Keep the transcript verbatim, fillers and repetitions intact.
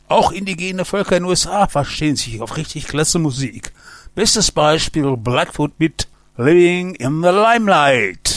Auch indigene Völker in den U S A verstehen sich auf richtig klasse Musik. Bestes Beispiel Blackfoot mit Living in the Limelight.